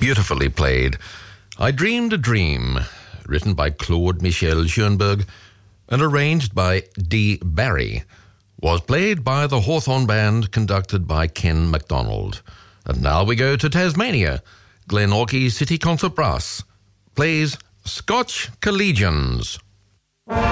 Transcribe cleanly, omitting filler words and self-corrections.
beautifully played. I Dreamed a Dream, written by Claude Michel Schoenberg and arranged by D. Barry, was played by the Hawthorne Band, conducted by Ken MacDonald. And now we go to Tasmania. Glenorchy City Concert Brass plays Scotch Collegians.